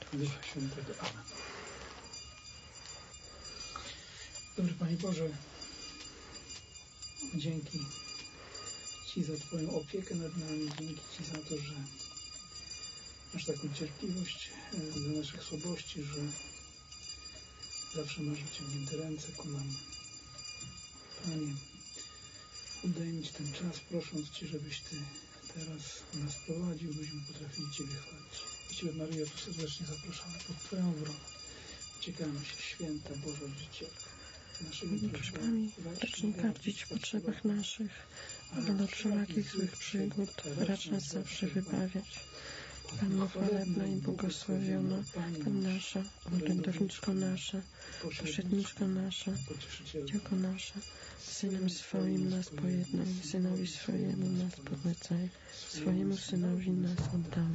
Ducha Świętego. Amen. Dobry Panie Boże, dzięki Ci za Twoją opiekę nad nami, dzięki Ci za to, że masz taką cierpliwość do naszych słabości, że zawsze masz wyciągnięte ręce ku nam. Panie, oddajmy Ci ten czas, prosząc Cię, żebyś Ty teraz nas prowadził, byśmy potrafili Ciebie chwalić. I Ciebie, Maryjo, tu serdecznie zapraszamy pod Twoją obronę. Uciekamy się, święta Boża Rodzicielka. Naszymi prośbami racz nie gardzić w potrzebach naszych, ale od wszelakich złych przygód racz nas zawsze wybawiać. Panno chwalebna i błogosławiona, Pan nasza, orędowniczko nasza, pośredniczko nasza, Dziecko nasze, Synem swoim nas pojednaj, Synowi swojemu nas podlecaj, swojemu Synowi nas oddaj.